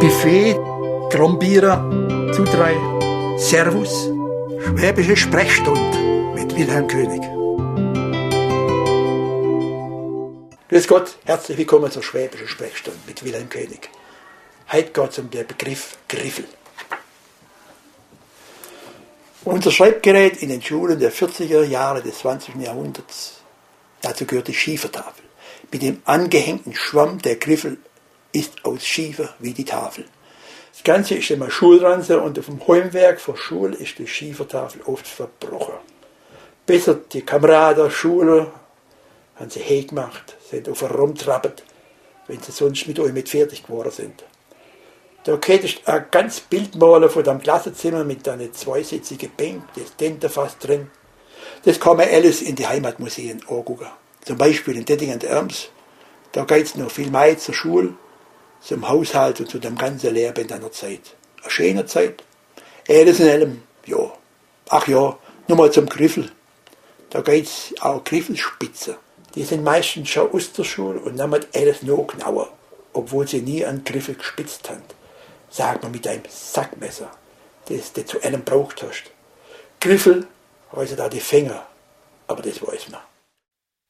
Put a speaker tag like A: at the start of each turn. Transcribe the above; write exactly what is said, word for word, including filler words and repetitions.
A: Buffet, Trombierer, zu drei, Servus, Schwäbische Sprechstunde mit Wilhelm König. Grüß Gott, herzlich willkommen zur Schwäbischen Sprechstunde mit Wilhelm König. Heute geht es um den Begriff Griffel. Unser Schreibgerät in den Schulen der vierziger Jahre des zwanzigsten Jahrhunderts, dazu gehört die Schiefertafel. Mit dem angehängten Schwamm der Griffel ist aus Schiefer wie die Tafel. Das Ganze ist immer Schulranze und auf dem Heimwerk vor Schule ist die Schiefertafel oft verbrochen. Besser die Kameraden, Schüler, haben sie hergemacht, sind auf rumtrappet, wenn sie sonst mit euch mit fertig geworden sind. Da könntest du ein ganz Bild malen von deinem Klassenzimmer mit deiner zweisitzigen Bank, das Tentenfass drin. Das kann man alles in die Heimatmuseen angucken. Zum Beispiel in Dettingen der Erms. Da geht es noch viel mehr zur Schule, zum Haushalt und zu dem ganzen Leben in deiner Zeit. Eine schöne Zeit. Alles in allem, ja. Ach ja, nur mal zum Griffel. Da geht es auch Griffelspitze. Die sind meistens schon aus der Schule und nehmen alles noch genauer, obwohl sie nie einen Griffel gespitzt haben. Sag mal mit einem Sackmesser, das du zu einem braucht hast. Griffel heißen da die Finger, aber das weiß man.